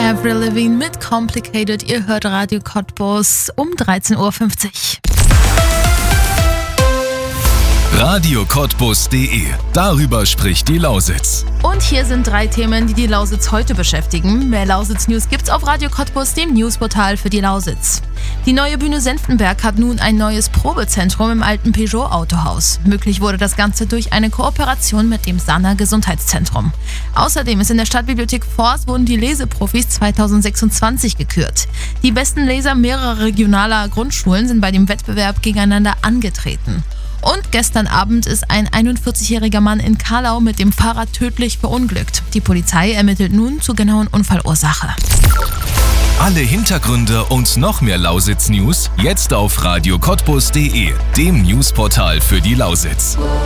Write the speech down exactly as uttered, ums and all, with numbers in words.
Avril Lavigne mit Complicated. Ihr hört Radio Cottbus um dreizehn Uhr fünfzig. Radio Cottbus punkt de. Darüber spricht die Lausitz. Und hier sind drei Themen, die die Lausitz heute beschäftigen. Mehr Lausitz-News gibt's auf Radio Cottbus, dem Newsportal für die Lausitz. Die neue Bühne Senftenberg hat nun ein neues Probezentrum im alten Peugeot-Autohaus. Möglich wurde das Ganze durch eine Kooperation mit dem Sanner Gesundheitszentrum. Außerdem ist in der Stadtbibliothek Forst wurden die Leseprofis zweitausendsechsundzwanzig gekürt. Die besten Leser mehrerer regionaler Grundschulen sind bei dem Wettbewerb gegeneinander angetreten. Und gestern Abend ist ein einundvierzigjähriger Mann in Karlau mit dem Fahrrad tödlich verunglückt. Die Polizei ermittelt nun zur genauen Unfallursache. Alle Hintergründe und noch mehr Lausitz-News jetzt auf Radio Cottbus punkt de, dem Newsportal für die Lausitz.